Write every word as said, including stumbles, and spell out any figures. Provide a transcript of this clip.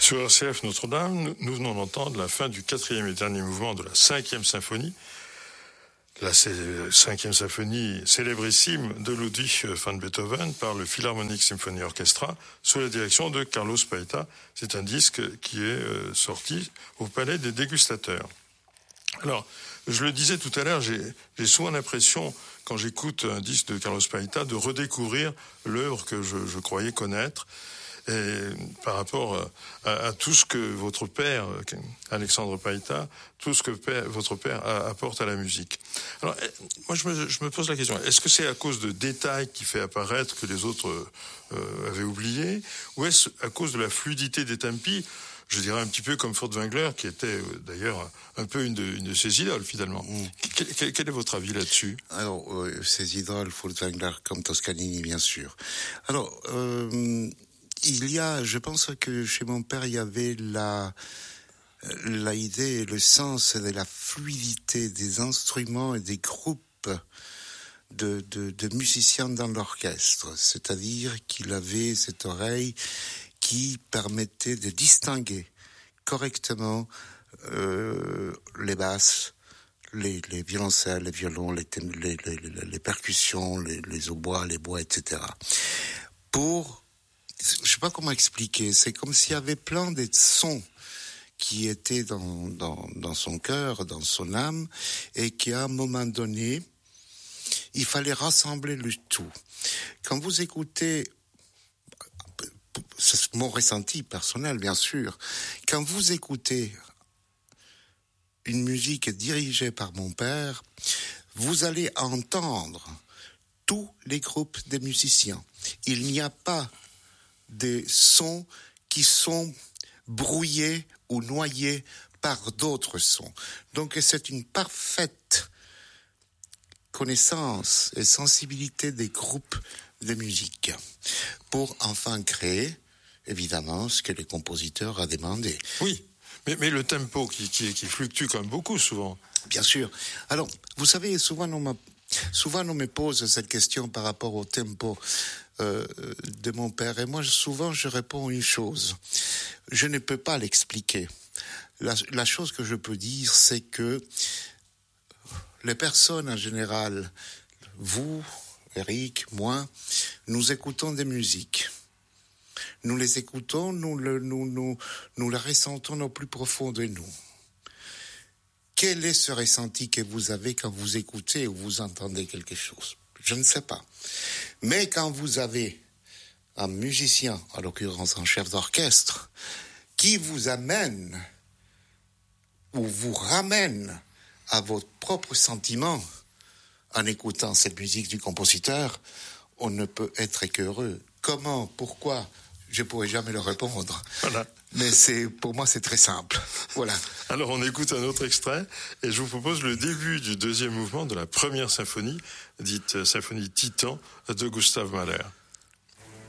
Sur R C F Notre-Dame, nous venons d'entendre la fin du quatrième et dernier mouvement de la cinquième symphonie. La cinquième symphonie célébrissime de Ludwig van Beethoven par le Philharmonic Symphony Orchestra sous la direction de Carlos Paeta. C'est un disque qui est euh, sorti au Palais des Dégustateurs. Alors, je le disais tout à l'heure, j'ai, j'ai souvent l'impression, quand j'écoute un disque de Carlos Paeta, de redécouvrir l'œuvre que je, je croyais connaître. Et par rapport à, à tout ce que votre père, Alexandre Paeta, tout ce que père, votre père a, apporte à la musique. Alors, moi, je me, je me pose la question, est-ce que c'est à cause de détails qui fait apparaître que les autres euh, avaient oublié, ou est-ce à cause de la fluidité des tempi, je dirais un petit peu comme Furtwängler, qui était euh, d'ailleurs un peu une de, une de ses idoles, finalement. Mmh. Quel, quel est votre avis là-dessus? Alors, euh, ses idoles, Furtwängler comme Toscanini, bien sûr. Alors, euh, il y a, je pense que chez mon père, il y avait la, la idée et le sens de la fluidité des instruments et des groupes de, de, de musiciens dans l'orchestre. C'est-à-dire qu'il avait cette oreille qui permettait de distinguer correctement euh, les basses, les, les violoncelles, les violons, les, les, les, les percussions, les, les hautbois, les bois, et cetera. Pour je sais pas comment expliquer, c'est comme s'il y avait plein de sons qui étaient dans, dans, dans son cœur, dans son âme, et qu'à un moment donné, il fallait rassembler le tout. Quand vous écoutez, c'est mon ressenti personnel, bien sûr, quand vous écoutez une musique dirigée par mon père, vous allez entendre tous les groupes de musiciens. Il n'y a pas des sons qui sont brouillés ou noyés par d'autres sons. Donc c'est une parfaite connaissance et sensibilité des groupes de musique pour enfin créer, évidemment, ce que le compositeur a demandé. Oui, mais, mais le tempo qui, qui, qui fluctue quand même beaucoup souvent. Bien sûr. Alors, vous savez, souvent on, m'a, souvent on me pose cette question par rapport au tempo Euh, de mon père. Et moi, souvent, je réponds une chose. Je ne peux pas l'expliquer. La, la chose que je peux dire, c'est que les personnes en général, vous, Eric, moi, nous écoutons des musiques. Nous les écoutons, nous, le, nous, nous, nous les ressentons au plus profond de nous. Quel est ce ressenti que vous avez quand vous écoutez ou vous entendez quelque chose? Je ne sais pas. Mais quand vous avez un musicien, en l'occurrence un chef d'orchestre, qui vous amène ou vous ramène à votre propre sentiment en écoutant cette musique du compositeur, on ne peut être qu'heureux. Comment? Pourquoi? Je ne pourrais jamais le répondre. Voilà. Mais c'est, pour moi, c'est très simple. Voilà. Alors, on écoute un autre extrait, et je vous propose le début du deuxième mouvement de la première symphonie, dite symphonie Titan, de Gustav Mahler.